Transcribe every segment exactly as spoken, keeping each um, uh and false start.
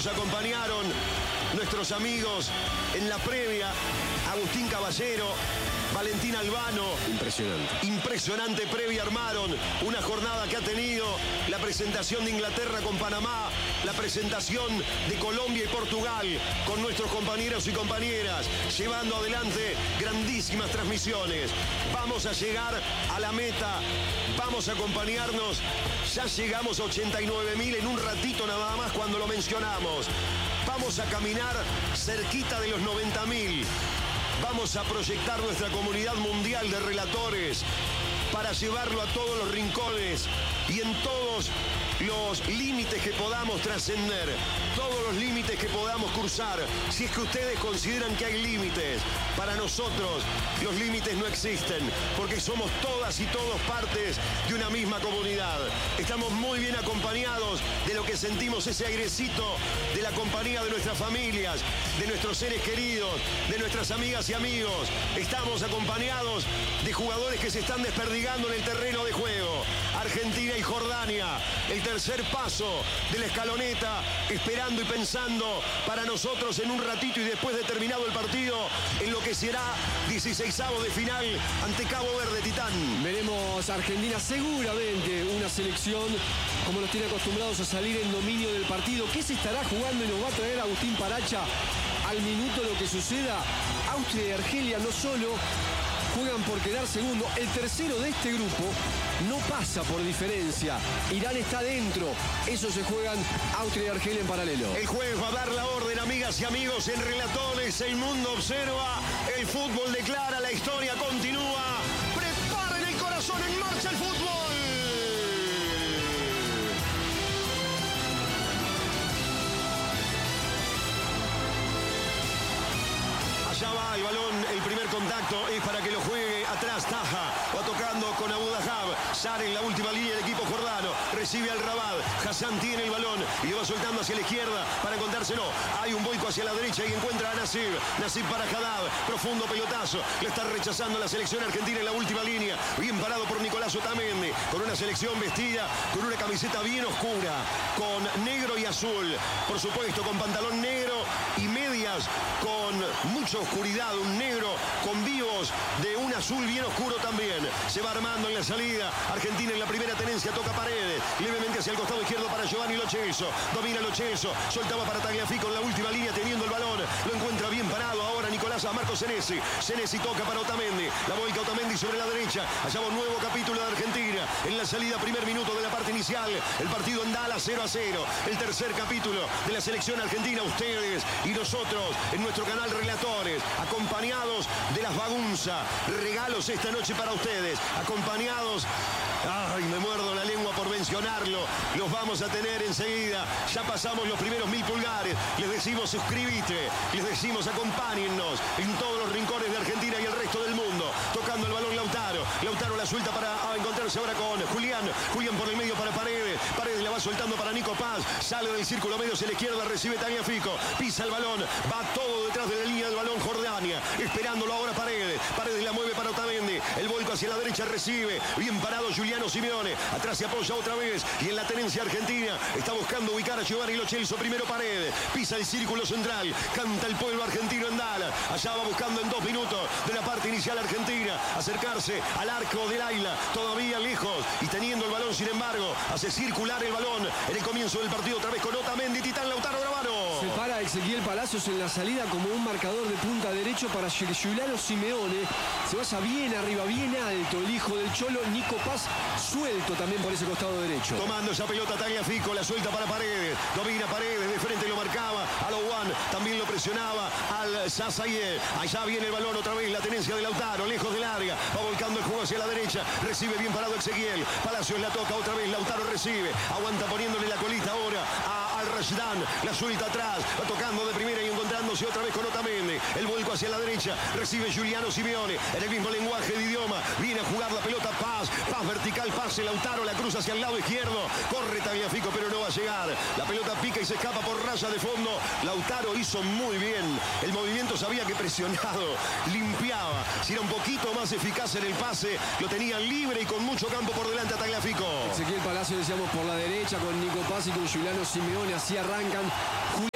Nos acompañaron nuestros amigos en la previa, Agustín Caballero, Valentín Albano. Impresionante. Impresionante previa armaron. Una jornada que ha tenido la presentación de Inglaterra con Panamá, la presentación de Colombia y Portugal con nuestros compañeros y compañeras, llevando adelante grandísimas transmisiones. Vamos a llegar a la meta, vamos a acompañarnos. Ya llegamos a ochenta y nueve mil en un ratito nada más cuando lo mencionamos. Vamos a caminar cerquita de los noventa mil. Vamos a proyectar nuestra comunidad mundial de relatores para llevarlo a todos los rincones y en todos los límites que podamos trascender, todos los límites que podamos cruzar. Si es que ustedes consideran que hay límites, para nosotros los límites no existen, porque somos todas y todos partes de una misma comunidad. Estamos muy bien acompañados de lo que sentimos, ese airecito de la compañía de nuestras familias, de nuestros seres queridos, de nuestras amigas y amigos. Estamos acompañados de jugadores que se están desperdigando en el terreno de juego. Argentina y Jordania, el tercer paso de la escaloneta, esperando y pensando para nosotros en un ratito y después de terminado el partido, en lo que será dieciseisavo de final ante Cabo Verde, Titán. Veremos a Argentina seguramente una selección como nos tiene acostumbrados a salir en dominio del partido. ¿Qué se estará jugando y nos va a traer Agustín Paracha al minuto lo que suceda? Austria y Argelia no solo juegan por quedar segundo, el tercero de este grupo no pasa por diferencia. Irán está dentro. Eso se juegan Austria y Argelia en paralelo. El juez va a dar la orden, amigas y amigos, en Relatores. El mundo observa, el fútbol declara, la historia continúa. Preparen el corazón, en marcha el fútbol. Allá va el balón, el primer contacto es para que lo juegue atrás Taha, va tocando con Abu Dahab, sale en la última línea del equipo jordano, recibe al Rabat, Hassan tiene el balón y lo va soltando hacia la izquierda para encontrárselo, hay un boico hacia la derecha y encuentra a Nasib, Nasib para Haddad, profundo pelotazo, le está rechazando la selección argentina en la última línea, bien parado por Nicolás Otamendi, con una selección vestida con una camiseta bien oscura, con negro y azul, por supuesto con pantalón negro y medias con mucha oscuridad, un negro con vivos de un azul bien oscuro también. Se va armando en la salida. Argentina en la primera tenencia, toca Paredes, levemente hacia el costado izquierdo para Giovanni Lo Celso. Domina Lo Celso, soltaba para Tagliafico en la última línea teniendo el balón. Lo encuentra bien parado ahora Nicolás a Marco Senesi. Senesi toca para Otamendi. La boica Otamendi sobre la derecha. Allá va un nuevo capítulo de Argentina. En la salida, primer minuto de la parte inicial. El partido en Dallas cero a cero. El tercer capítulo de la selección argentina. Ustedes y nosotros en nuestro canal Relatores, acompañados de las Bagunza. Regalos esta noche para ustedes, acompañados, ay, me muerdo la lengua por mencionarlo, los vamos a tener enseguida. Ya pasamos los primeros mil pulgares, les decimos suscríbete, les decimos acompáñennos en todos los rincones de Argentina y el resto del mundo. Tocando el balón Lautaro, Lautaro la suelta para encontrarse ahora con Julián, Julián por el medio para Paredes, Paredes la va soltando para Nico Paz, sale del círculo medio hacia la izquierda, recibe Tagliafico, pisa el balón, va todo detrás de la línea del balón Jordania, esperándolo ahora Paredes, Paredes la mueve para Otamendi, el volco hacia la derecha recibe, bien parado Giuliano Simeone, atrás se apoya otra vez y en la tenencia argentina está buscando ubicar a Giovanni Lo Celso, primero Paredes, pisa el círculo central, canta el pueblo argentino en Dallas, allá va buscando en dos minutos de la parte inicial argentina, acercarse al arco del Aila, todavía lejos y teniendo el balón, sin embargo, hace circular el balón en el comienzo del partido, otra vez con Otamendi, Titán Lautaro Gravano. Se para Ezequiel Palacios en la salida como un marcador de punta derecho para Giuliano Simeone. Se vaya bien arriba, bien alto el hijo del Cholo, Nico Paz, suelto también por ese costado derecho. Tomando esa pelota Tagliafico, la suelta para Paredes, domina Paredes, de frente lo marcaba, a Louan también lo presionaba, al Sassayé, allá viene el balón otra vez, la tenencia de Lautaro, lejos de larga, va volcando el juego hacia la derecha, recibe bien parado Ezequiel, Palacios la toca otra vez, Lautaro recibe, aguanta poniéndole la colita ahora a Al Rashdan, la suelta atrás, va tocando de primera y encontrándose otra vez con Otamendi, el vuelco hacia la derecha, recibe Giuliano Simeone, en el mismo lenguaje de idioma, viene a jugar la pelota Paz, Paz vertical, pase Lautaro, la cruza hacia el lado izquierdo, corre Tagliafico pero no va a llegar, la pelota pica y se escapa por raya de fondo, Lautaro hizo muy bien, el movimiento sabía que presionado, limpiaba, si era un poquito más eficaz en el pase, lo tenía libre y con mucho campo por delante a Tagliafico. Ezequiel Palacio decíamos por la derecha con Nico Paz y con Giuliano Simeone, así arrancan. Julián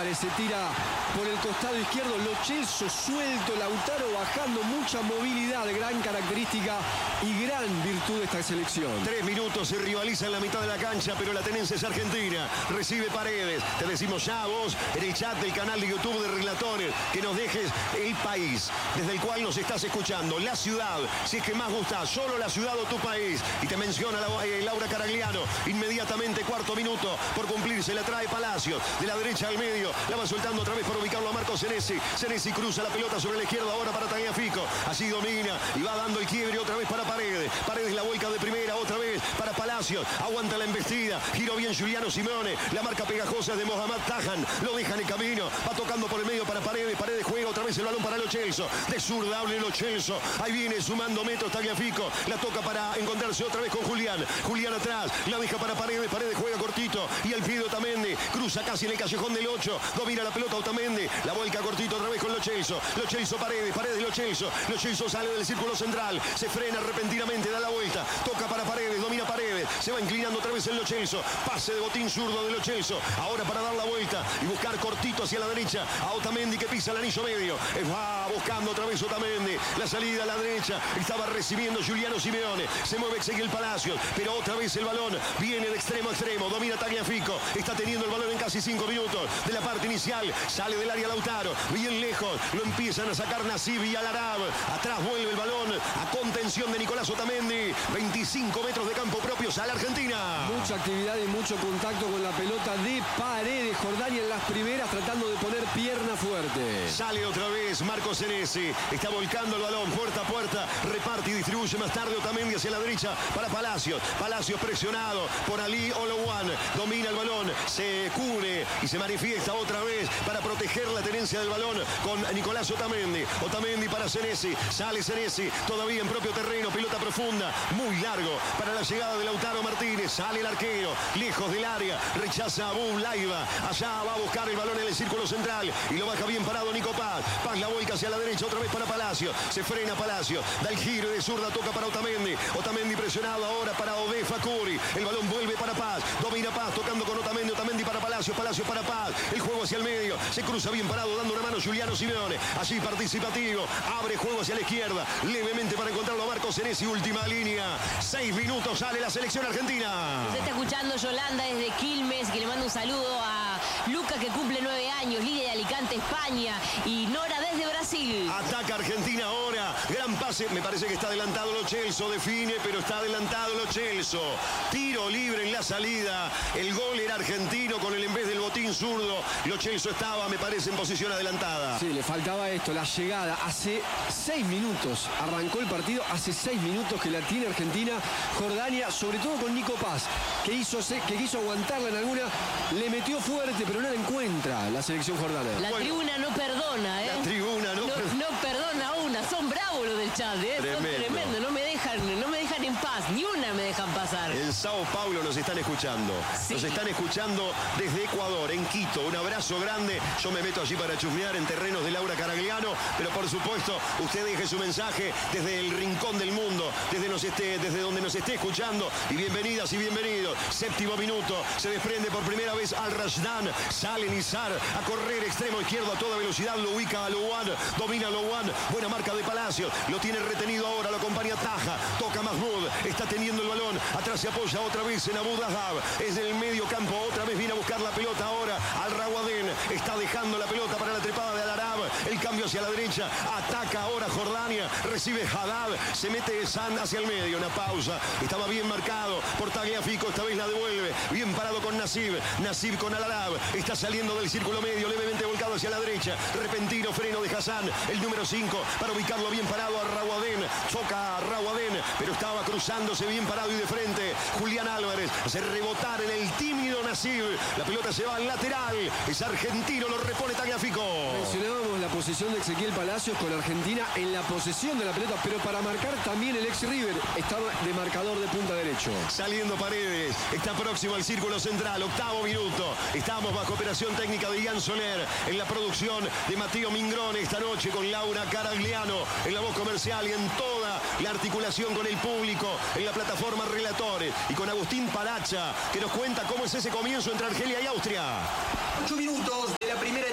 Álvarez se tira por el costado izquierdo, Lo Celso suelto, Lautaro bajando, mucha movilidad, gran característica y gran virtud de esta selección. Tres minutos, se rivaliza en la mitad de la cancha, pero la tenencia es argentina. Recibe Paredes. Te decimos ya vos en el chat del canal de YouTube de Relatores que nos dejes el país desde el cual nos estás escuchando, la ciudad, si es que más gusta, solo la ciudad o tu país. Y te menciona la, eh, Laura Caragliano. Inmediatamente, cuarto minuto por cumplirse, la trae Palacios de la derecha al medio, la va soltando otra vez para ubicarlo a Marco Senesi. Senesi cruza la pelota sobre la izquierda ahora para Tagliafico. Así domina y va dando el quiebre otra vez para Paredes. Paredes la vuelca de primera otra vez para Palacios. Aguanta la embestida. Giró bien Giuliano Simeone. La marca pegajosa de Mohamed Tahan. Lo deja en el camino. Va tocando por el medio para Paredes. Paredes juega otra vez el balón para Lo Celso. De zurda hable Lo Celso. Ahí viene sumando metros Tagliafico. La toca para encontrarse otra vez con Julián. Julián atrás. La deja para Paredes. Paredes juega cortito. Y el pie de Otamendi. Cruza casi en el callejón del ocho. Domina la pelota Otamendi. La vuelca cortito otra vez con Lo Celso. Lo Celso Paredes. Paredes Lo Celso. Lo Celso sale del círculo central. Se frena repentinamente. Da la vuelta. Toca para Paredes. Domina Paredes. Se va inclinando otra vez el Lo Celso. Pase de botín zurdo de Lo Celso. Ahora para dar la vuelta y buscar cortito hacia la derecha a Otamendi que pisa el anillo medio. Va buscando otra vez Otamendi. La salida a la derecha. Estaba recibiendo Giuliano Simeone. Se mueve Ezequiel Palacios. Pero otra vez el balón viene de extremo a extremo. Domina Tagliafico. Está teniendo el balón en casi cinco minutos de la parte inicial. Sale del área Lautaro. Bien lejos. Lo empiezan a sacar Nasib y Alarab. Atrás vuelve el balón a contención de Nicolás Otamendi. veinticinco metros de campo propio. Sale Argentina. Mucha actividad y mucho contacto con la pelota de Paredes. Jordania en las primeras tratando de poner pierna fuerte. Sale otra vez Marco Senesi. Está volcando el balón puerta a puerta. Reparte y distribuye más tarde Otamendi hacia la derecha para Palacios. Palacios presionado por Ali Olowan. Domina el balón. Se cubre y se manifiesta otra vez para proteger la tenencia del balón con Nicolás Otamendi. Otamendi para Senesi. Sale Senesi. Todavía en propio terreno. Pelota profunda. Muy largo para la llegada de Lautaro Martínez. Sale el arquero. Lejos del área. Rechaza a Abu Laiba. Allá va a buscar el balón en el círculo central. Y lo baja bien parado Nico Paz. Paz la vuelca hacia la derecha. Otra vez para Palacio. Se frena Palacio. Da el giro de zurda. Toca para Otamendi. Otamendi presionado ahora para Ode Fakuri. El balón vuelve para Paz. Domina Paz. Tocando con Otamendi. Otamendi para Palacio. Palacio para Paz. El juego hacia el medio. Se cruza bien parado. Dando una mano Giuliano Simeone. Allí participativo. Abre juego hacia la izquierda. Levemente para encontrarlo a Marco Senesi. Última línea. Seis minutos. Sale la selección argentina. Se está escuchando Yolanda desde Quilmes, que le manda un saludo a Luca, que cumple nueve años, Lidia de Alicante, España, y Nora desde Brasil. Ataca Argentina ahora. Gran pase. Me parece que está adelantado Lo Celso. Define, pero está adelantado Lo Celso. Tiro libre en la salida. El gol era argentino con el en vez del botín zurdo. Lo Celso estaba, me parece, en posición adelantada. Sí, le faltaba esto, la llegada. Hace seis minutos arrancó el partido. Hace seis minutos que la tiene Argentina. Jordania, sobre todo con Nico Paz, que hizo, que quiso aguantarla en alguna. Le metió fuerte, pero no la encuentra la selección jordana. La Bueno, tribuna no perdona, ¿eh? La tribuna no, no, no perdona una. Son bravos los del chat, ¿eh? Tremendo. Son tremendos. No me dejan, no me dejan en paz. Ni una me dejan pasar. En Sao Paulo nos están escuchando. Sí. Nos están escuchando desde Ecuador, en Quito. Un abrazo grande. Yo me meto allí para chusmear en terrenos de Laura Caragliano. Pero por supuesto, usted deje su mensaje desde el rincón del mundo, desde, nos esté, desde donde nos esté escuchando. Y bienvenidas y bienvenidos. Séptimo minuto. Se desprende por primera vez Al Rashdan. Sale Nizar a correr extremo izquierdo a toda velocidad. Lo ubica a Louan. Domina Louan. Buena marca de Palacio. Lo tiene retenido ahora. Lo acompaña Taha. Toca Mahmoud. Está teniendo el balón. Atrás se apoya otra vez en Abu Dahab. Es en el medio campo. Otra vez viene a buscar la pelota ahora. Al Rawadén. Está dejando la pelota para la trepada de Al-Arab. El cambio hacia la derecha. Ataca ahora Jordania. Recibe Haddad. Se mete San hacia el medio. Una pausa. Estaba bien marcado por Tagliafico. Esta vez la devuelve. Bien parado con Nasib. Nasib con Al-Arab. Está saliendo del círculo medio. Levemente volcado hacia la derecha. Repentino freno de Hassan. El número cinco para ubicarlo bien parado a Rawadén. Choca a Rawadén. Pero estaba cruzándose bien parado y de frente. Julián Álvarez. Hace rebotar en el tímido Nasib. La pelota se va al lateral. Es argentino. Lo repone Tagliafico. Mencionábamos la posición de Ezequiel Palacios con Argentina en la posesión de la pelota, pero para marcar también el ex River estaba de marcador de punta derecho. Saliendo Paredes, está próximo al círculo central, octavo minuto. Estamos bajo operación técnica de Ian Soler, en la producción de Mateo Mingrone esta noche con Laura Caragliano, en la voz comercial y en toda la articulación con el público, en la plataforma Relatores y con Agustín Paracha, que nos cuenta cómo es ese comienzo entre Argelia y Austria. Ocho minutos de la primera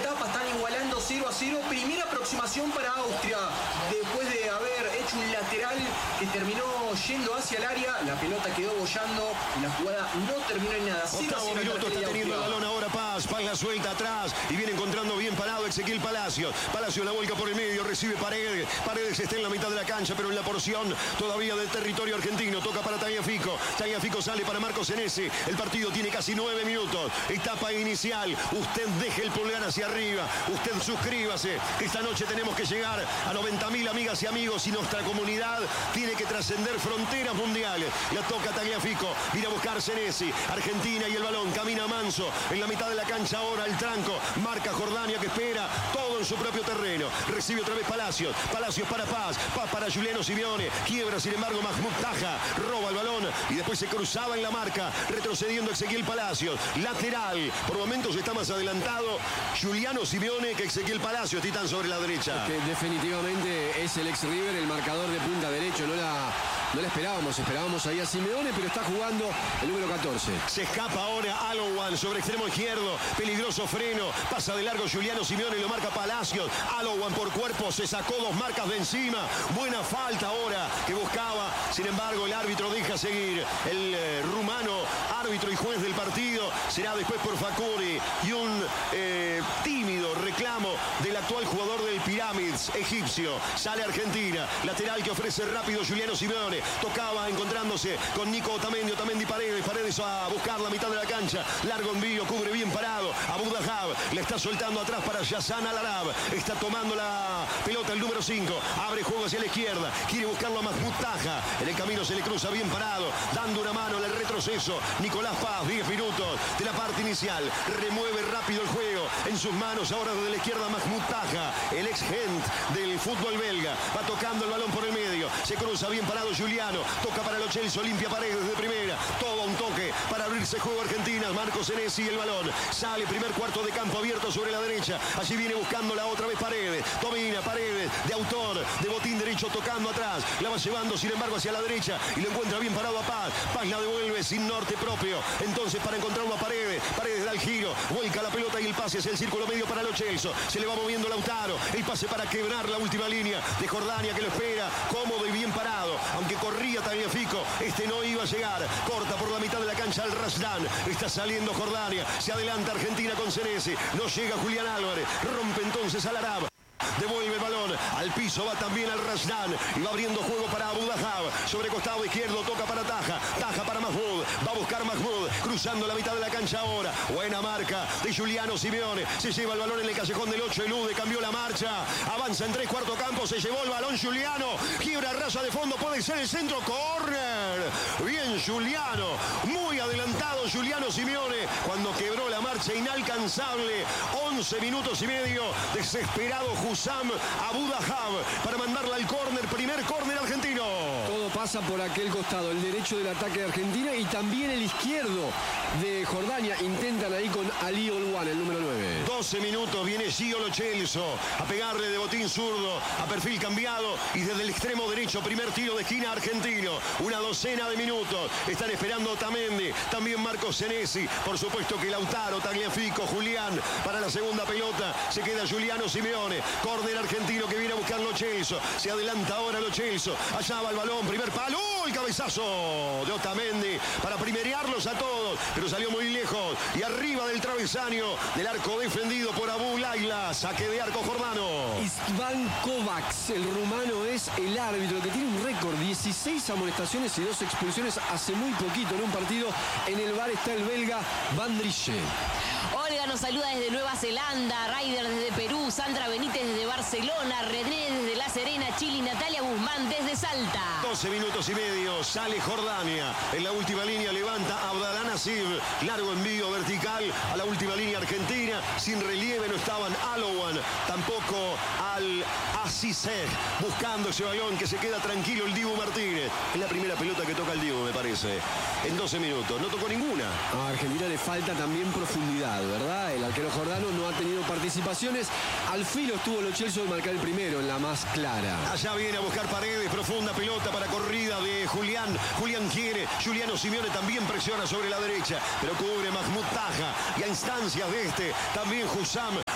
cero a cero. Primera aproximación para Austria, después de haber hecho un lateral que terminó yendo hacia el área. La pelota quedó bollando y la jugada no terminó en nada. Octavo minuto, está teniendo el balón ahora Paz. Paz la suelta atrás y viene encontrando bien parado Ezequiel Palacios. Palacios la vuelca por el medio, recibe Paredes. Paredes está en la mitad de la cancha, pero en la porción todavía del territorio argentino. Toca para Tagliafico. Tagliafico sale para Marco Senesi. El partido tiene casi nueve minutos. Etapa inicial. Usted deje el pulgar hacia arriba. Usted suscríbase. Esta noche tenemos que llegar a noventa mil amigas y amigos y nuestra comunidad tiene que trascender fronteras mundiales. La toca Tagliafico. Viene a buscar Senesi. Argentina y el balón. Camina Manso. En la mitad de la cancha ahora el tranco. Marca Jordania que espera todo en su propio terreno. Recibe otra vez Palacios. Palacios para Paz. Paz para Juliano Simeone. Quiebra sin embargo Mahmoud Taha. Roba el balón y después se cruzaba en la marca. Retrocediendo Ezequiel Palacios. Lateral. Por momentos está más adelantado Juliano Simeone que Ezequiel Palacios. Titán sobre la derecha. Que definitivamente es el ex River el marcador de punta derecho. No la, no la esperábamos. Esperábamos ahí a Simeone, pero está jugando el número catorce. Se escapa ahora Alowan sobre extremo izquierdo. Peligroso freno. Pasa de largo Juliano Simeone. Lo marca Palacios. Alowan por cuerpo. Se sacó dos marcas de encima. Buena falta ahora que buscaba. Sin embargo, el árbitro deja seguir. El eh, rumano, árbitro y juez del partido, será después por Fakuri. Y un eh, tímido reclamo del actual jugador del Pyramids egipcio. Sale Argentina. Lateral que ofrece rápido Juliano Simeone. Tocaba encontrándose con Nico Otamendi. Otamendi Paredes. Paredes a buscar la mitad de la cancha. Largo envío. Cubre bien parado. Abu Dahab le está soltando atrás para Yassan Al-Arab. Está tomando la pelota el número cinco. Abre juego hacia la izquierda. Quiere buscarlo a Mahmoud Taha. En el camino se le cruza bien parado. Dando una mano en el retroceso. Nicolás Paz. diez minutos de la parte inicial. Remueve rápido el juego. En sus manos ahora desde la izquierda Mahmoud Taha. El ex Gent del fútbol belga. Va tocando el balón por el medio. Se cruza bien parado Juliano. Toca para Lo Celso. Limpia Paredes de primera. Todo un toque para abrirse juego Argentina. Marco Senesi y el balón. Sale primer cuarto de campo abierto sobre la derecha. Allí viene buscando la otra vez Paredes. Domina Paredes de autor. De botín derecho tocando atrás. La va llevando sin embargo hacia la derecha. Y lo encuentra bien parado a Paz. Paz la devuelve sin norte propio. Entonces para encontrarlo a Paredes. Paredes da el giro. Vuelca la pelota y el pase hacia el círculo medio para Lo Celso. Se le va moviendo Lautaro. El pase para quebrar la última línea de Jordania que lo espera. Cómodo y bien parado. Aunque corría Tagliafico. Este no iba a llegar. Corta por la mitad de la cancha al Rasdan. Está saliendo Jordania. Se adelanta Argentina con Senesi. No llega Julián Álvarez. Rompe entonces al Arab. Devuelve el balón al piso, va también al Rasdan y va abriendo juego para Abu Dahab. Sobre costado izquierdo toca para Taha. Taha para Mahmoud. Va a buscar Mahmoud. Cruzando la mitad de la cancha ahora. Buena marca de Juliano Simeone. Se lleva el balón en el callejón del ocho. Elude, cambió la marcha. Avanza en tres cuarto campo. Se llevó el balón Juliano. Quiebra raya de fondo. Puede ser el centro. Corner. Bien Juliano. Muy adelantado Juliano Simeone. Cuando quebró la marcha inalcanzable. once minutos y medio. Desesperado Hussam Abu Dahab para mandarla al córner, primer córner argentino. Todo pasa por aquel costado, el derecho del ataque de Argentina y también el izquierdo de Jordania. Intentan ahí con Ali Olwan, el número nueve. doce minutos, viene Gio Lo Celso a pegarle de botín zurdo, a perfil cambiado y desde el extremo derecho, primer tiro de esquina argentino. Una docena de minutos, están esperando Otamendi, también Marcos Senesi, por supuesto que Lautaro, Tagliafico, Julián, para la segunda pelota, se queda Juliano Simeone. Córner argentino que viene a buscar Lo Celso. Se adelanta ahora Lo Celso. Allá va el balón. Primer palo. ¡Oh! El cabezazo de Otamendi para primerearlos a todos. Pero salió muy lejos. Y arriba del travesaño del arco defendido por Abu Laila. Saque de arco jordano. Istvan Kovacs, el rumano, es el árbitro que tiene un récord. dieciséis amonestaciones y dos expulsiones hace muy poquito en un partido. En el bar está el belga Van Driessen. Olga nos saluda desde Nueva Zelanda, Ryder desde Perú, Sandra Benítez desde Barcelona, René desde La Serena, Chile y Natalia Guzmán desde Salta. doce minutos y medio, sale Jordania. En la última línea levanta Abdallah Nasib. Largo envío vertical a la última línea argentina. Sin relieve no estaban Alowan, tampoco al Asiseh. Buscando ese balón que se queda tranquilo el Dibu Martínez. Es la primera pelota que toca el Dibu, me parece. En doce minutos, no tocó ninguna. A Argentina le falta también profundidad, ¿verdad? El arquero jordano no ha tenido participaciones. Al filo estuvo Lo Celso de marcar el primero en la más clara. Allá viene a buscar Paredes, profunda pelota para corrida de Julián. Julián quiere, Juliano Simeone también presiona sobre la derecha, pero cubre Mahmoud Taha. Y a instancias de este, también Hussam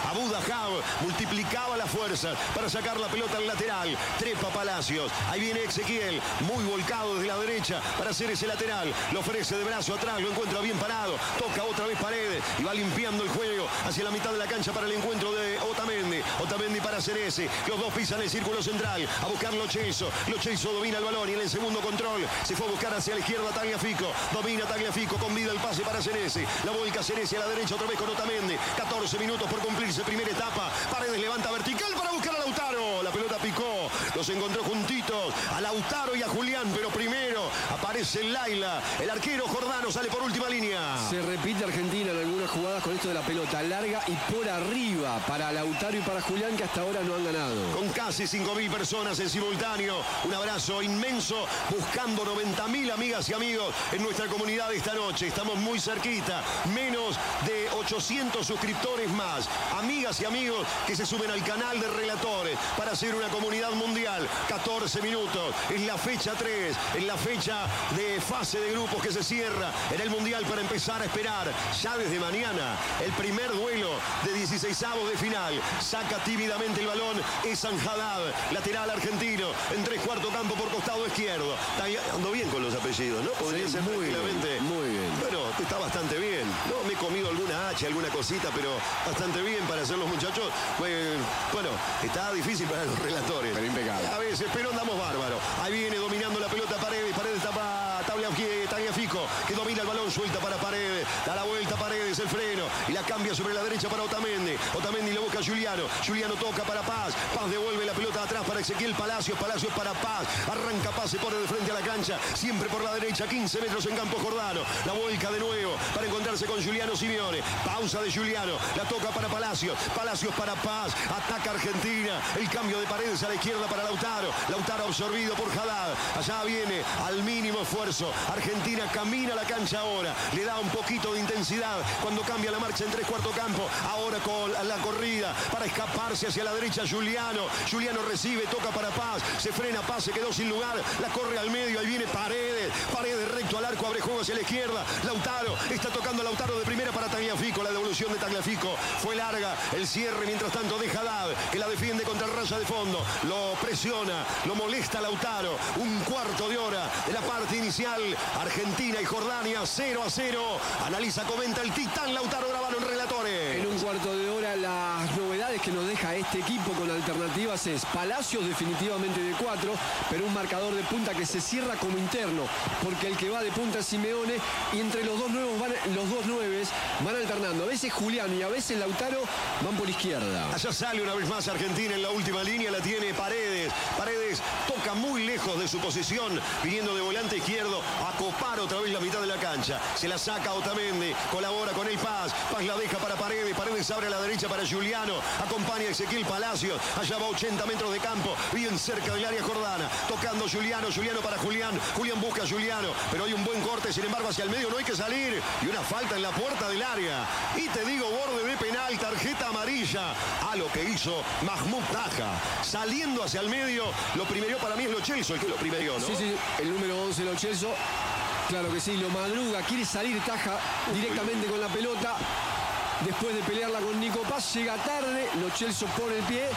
Abu Dahab multiplicaba las fuerzas para sacar la pelota al lateral. Trepa Palacios. Ahí viene Ezequiel, muy volcado desde la derecha para hacer ese lateral. Lo ofrece de brazo atrás, lo encuentra bien parado. Toca otra vez Paredes y va limpiando el juego hacia la mitad de la cancha para el encuentro de Otamendi. Otamendi para Senesi. Los dos pisan el círculo central a buscar Lo Celso. Lo Celso domina el balón y en el segundo control se fue a buscar hacia la izquierda Tagliafico. Domina Tagliafico, convida el pase para Senesi. La vuelca Senesi a la derecha otra vez con Otamendi. catorce minutos por cumplirse, primera etapa. Paredes levanta vertical para buscar a Lautaro. La pelota picó, los encontró juntitos a Lautaro y a Julián, pero primero aparece Laila. El arquero Jordano sale por última línea. Se repite Argentina en algunas jugadas con esto de la pelota larga y por arriba para Lautaro y para Julián, que hasta ahora no han ganado. Con casi cinco mil personas en simultáneo, un abrazo inmenso, buscando noventa mil amigas y amigos en nuestra comunidad esta noche. Estamos muy cerquita, menos de ochocientos suscriptores más. Amigas y amigos que se suben al canal de relatores para hacer una comunidad mundial. catorce minutos, es la fecha tres, es la fecha de fase de grupos que se cierra en el mundial para empezar a esperar ya desde mañana el primer duelo de dieciseisavos de final. Saca tímidamente el balón, es Haddad, lateral argentino, en tres cuarto campo por costado izquierdo. Está ando bien con los apellidos, ¿no? Podría Sí, ser muy tranquilamente. bien, muy bien. Bueno, está bastante bien, ¿no? Me he comido alguna H, alguna cosita, pero bastante bien para hacer los muchachos. Pues, bueno, está difícil para los relatores. Pero impecable. A veces, pero andamos bárbaro. Ahí viene dominando la pelota Paredes. Paredes tapa Tagliafico, que domina el balón, suelta para Paredes. Da la vuelta Paredes, el freno. Y la cambia sobre la derecha para Otamendi. Otamendi lo busca a Giuliano. Giuliano toca para Paz. Paz devuelve la pelota atrás para Ezequiel Palacios. Palacios para Paz. Arranca Paz, se pone de frente a la cancha. Siempre por la derecha, quince metros en campo Jordano. La vuelca de nuevo para encontrarse con Giuliano Simeone. Pausa de Giuliano. La toca para Palacios. Palacios para Paz. Ataca Argentina. El cambio de Paredes a la izquierda para Lautaro. Lautaro absorbido por Haddad. Allá viene al mínimo esfuerzo. Argentina camina la cancha ahora. Le da un poquito de intensidad cuando cambia la marcha en tres cuarto campo. Ahora con la corrida para escaparse hacia la derecha Giuliano. Giuliano recibe, toca para Paz. Se frena Paz, se quedó sin lugar. La corre al medio. Ahí viene Paredes. Paredes recto al arco. Abre juego hacia la izquierda. Lautaro. Está tocando Lautaro de primera para Tagliafico. La devolución de Tagliafico fue larga. El cierre mientras tanto de Haddad, que la defiende contra raya de fondo. Lo presiona, lo molesta Lautaro. Un cuarto de hora de la parte inicial. Argentina y Jordania cero a cero. Analiza, comenta el titán Lautaro Gravano en Relatores. En un cuarto de hora las novedades que nos deja este equipo con alternativas es Palacios definitivamente de cuatro, pero un marcador de punta que se cierra como interno, porque el que va de punta es Simeone y entre los dos nuevos van, los dos nueves van alternando. A veces Julián y a veces Lautaro van por izquierda. Allá sale una vez más Argentina en la última línea, la tiene Paredes. Paredes toca muy lejos de su posición, viniendo de volante izquierdo a copar otra vez la mitad de la cancha. Se la saca Otamendi, colabora con el Paz. Paz la deja para Paredes. Paredes abre a la derecha para Giuliano. Acompaña a Ezequiel Palacios. Allá va ochenta metros de campo, bien cerca del área jordana. Tocando Giuliano. Giuliano para Julián. Julián busca a Giuliano, pero hay un buen corte. Sin embargo, hacia el medio no hay que salir. Y una falta en la puerta del área. Y te digo, borde de penal, tarjeta amarilla a lo que hizo Mahmoud Taha. Saliendo hacia el medio, lo primero para mí es Lo Celso, el que lo primero, ¿no? Sí, sí, el número once, Lo Celso. Claro que sí, lo madruga, quiere salir Taha directamente con la pelota. Después de pelearla con Nico Paz, llega tarde, Lo Celso pone el pie.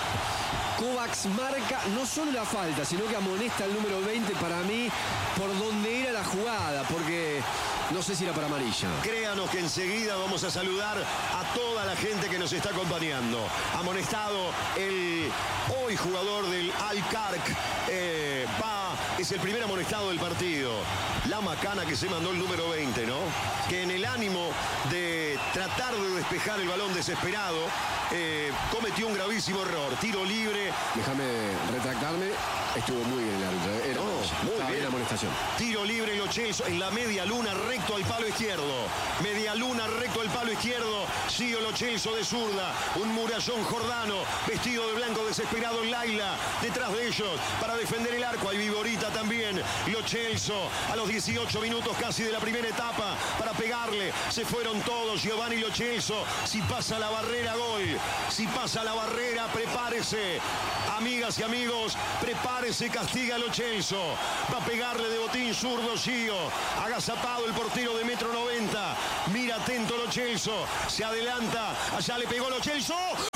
Kovacs marca no solo la falta, sino que amonesta al número veinte para mí por donde era la jugada, porque no sé si era para amarilla. Créanos que enseguida vamos a saludar a toda la gente que nos está acompañando. Amonestado el hoy jugador del Al-Kark, eh, va, es el primer amonestado del partido. La macana que se mandó el número veinte, ¿no? Que en el ánimo de tratar de despejar el balón desesperado, eh, cometió un gravísimo error. Tiro libre. Déjame retractarme. Estuvo muy bien el árbitro. Era No, amarilla. muy Estaba bien. la amonestación. Tiro libre Lo Celso en la media luna recto al palo izquierdo. Media luna recto al palo izquierdo. Sigue Lo Celso de zurda. Un murallón jordano vestido de blanco desesperado en Laila. Detrás de ellos para defender el arco. Hay Viborita también. Lo Celso a los dieciocho minutos casi de la primera etapa para pegarle. Se fueron todos. Giovanni Lo Celso. Si pasa la barrera, gol. Si pasa la barrera, prepárese. Amigas y amigos, prepárese, castiga a Lo Celso. Va a pegarle de botín zurdo Gio. Agazapado el portero de metro noventa. Mira atento Lo Celso. Se adelanta. Allá le pegó Lo Celso.